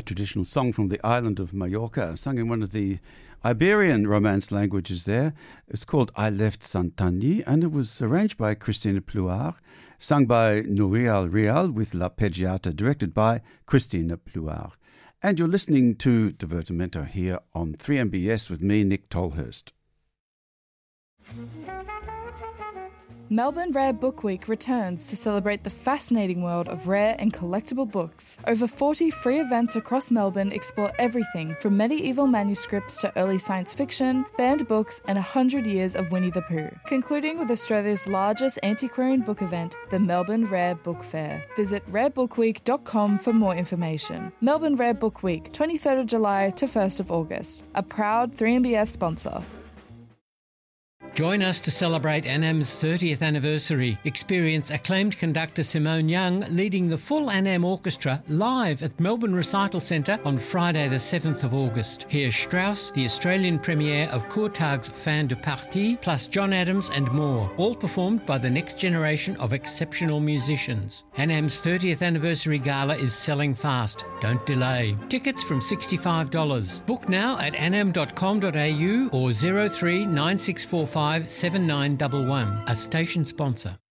traditional song from the island of Mallorca, sung in one of the Iberian Romance languages there. It's called I Left Santani, and it was arranged by Christina Pluart, sung by Nouriel Real with La Peggiata, directed by Christina Pluart. And you're listening to Divertimento here on 3MBS with me, Nick Tolhurst. Melbourne Rare Book Week returns to celebrate the fascinating world of rare and collectible books. Over 40 free events across Melbourne explore everything from medieval manuscripts to early science fiction, banned books, and 100 years of Winnie the Pooh. Concluding with Australia's largest antiquarian book event, the Melbourne Rare Book Fair. Visit rarebookwweek.com for more information. Melbourne Rare Book Week, 23rd of July to 1st of August. A proud 3MBS sponsor. Join us to celebrate ANAM's 30th anniversary. Experience acclaimed conductor Simone Young leading the full ANAM Orchestra live at Melbourne Recital Centre on Friday the 7th of August. Hear Strauss, the Australian premiere of Courtag's Fin de Partie, plus John Adams and more, all performed by the next generation of exceptional musicians. ANAM's 30th anniversary gala is selling fast. Don't delay. Tickets from $65. Book now at anam.com.au or 03 9645 7911, a station sponsor.